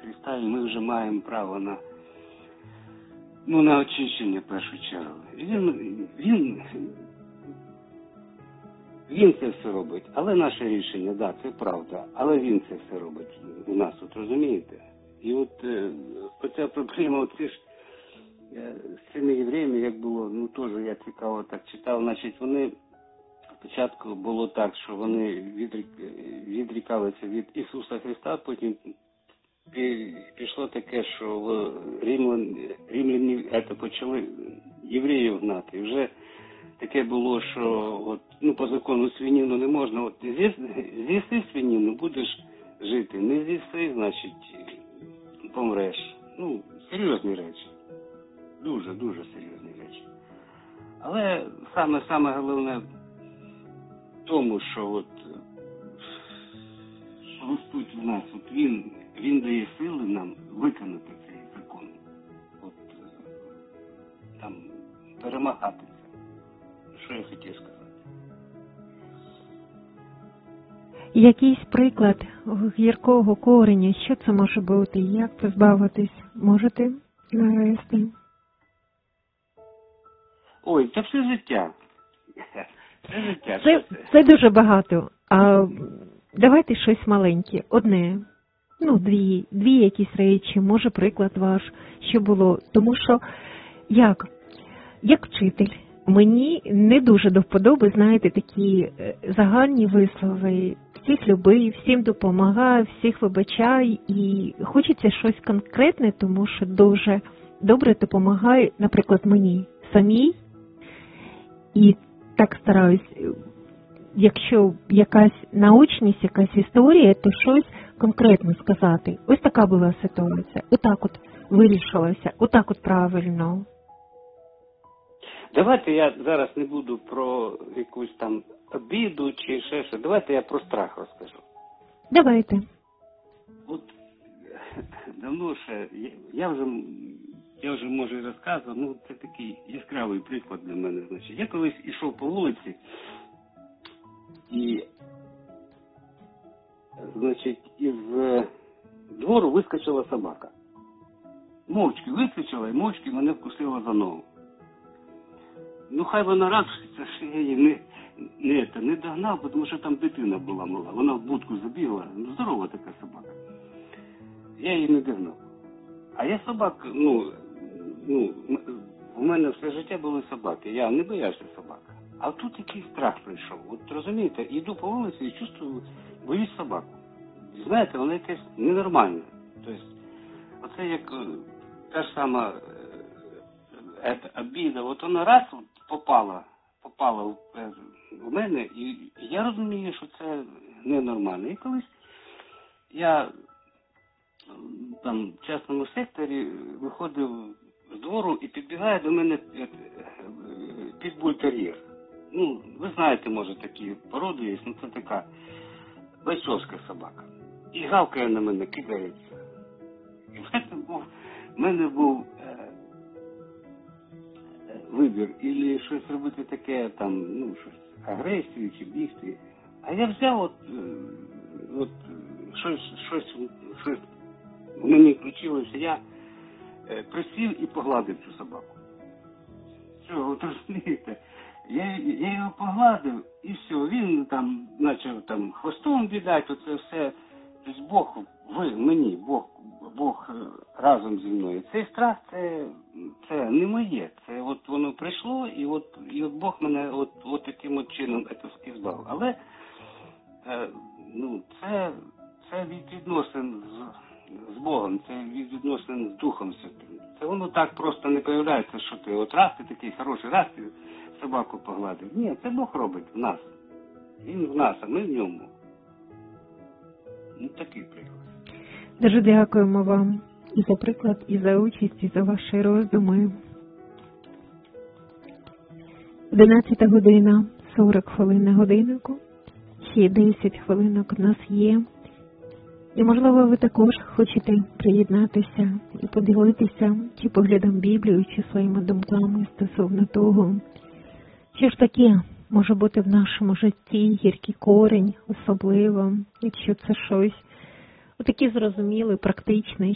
Христа, і ми вже маємо право на очищення в першу чергу. Він це все робить, але наше рішення, да, це правда, але він це все робить у нас, от розумієте? І от оця проблема, от це ж з цими євреями, як було, теж я цікаво так читав, значить вони спочатку було так, що вони відрікалися від Ісуса Христа, потім пішло таке, що римляні почали євреїв гнати. І вже таке було, що по закону свинину не можна. От з'їси свинину, будеш жити. Не з'їси, значить, помреш. Серйозні речі. Дуже серйозні речі. Але саме головне в тому, що Господь в нас, він дає сили нам виконати цей закон. Перемагати це. Що я хотів сказати? Якийсь приклад гіркого кореня, що це може бути? Як позбавитись? Можете навести? Ой, це все життя. Це дуже багато. А давайте щось маленьке. Одне. Дві якісь речі. Може, приклад ваш, що було. Тому що, як вчитель, мені не дуже до вподоби, знаєте, такі загальні вислови. Всіх люби, всім допомагай, всіх вибачай. І хочеться щось конкретне, тому що дуже добре допомагає, наприклад, мені самій. І так стараюсь, якщо якась научність, якась історія, то щось конкретно сказати. Ось така була ситуація. Отак вирішилося, отак правильно. Давайте я зараз не буду про якусь там обіду чи ще що. Давайте я про страх розкажу. Давайте. Давно ще, я вже може розказував, це такий яскравий приклад для мене. Значить, я колись йшов по вулиці і, значить, із двору вискочила собака. Мовчки вискочила і мовчки мене вкусила за ногу. Хай вона радується, що я її не догнав, тому що там дитина була мала. Вона в будку забігла, здорова така собака. Я її не догнав. А я собак, у мене все життя були собаки, я не боявся собак. А тут якийсь страх прийшов. От розумієте, йду по вулиці і чувствую, боюсь собаку. Знаєте, вона якась ненормальна. Тобто, оце як та ж сама обіда, вона раз попала в мене, і я розумію, що це ненормально. І колись я там в частному секторі виходив з двору і підбігає до мене питбуль-тер'єр. Ви знаєте, може, такі породи є, це така бойцовська собака. І гавкає на мене, кидається. І в мене був вибір, або щось робити таке, щось агресію чи бігти. А я взяв щось в мені включилося, я присів і погладив цю собаку. Все, розумієте, я його погладив і все, він почав хвостом віддати, оце все. Тобто Бог мені, Бог разом зі мною. Цей страх, це не моє. Це воно прийшло, і Бог мене таким чином і збав. Але це від відносин з Богом, це від відносин з Духом Святим. Це воно так просто не появляється, що ти раз ти такий хороший, раз ти собаку погладив. Ні, це Бог робить в нас. Він в нас, а ми в ньому. Такий приклад. Дуже дякуємо вам і за приклад, і за участь, і за ваші роздуми. 11 година, 40 хвилин на годиннику. Ще 10 хвилинок у нас є. І, можливо, ви також хочете приєднатися і поділитися чи поглядом Біблію, чи своїми думками стосовно того, що ж таке може бути в нашому житті гіркий корінь, особливо, якщо це щось отаке зрозуміле, практичне,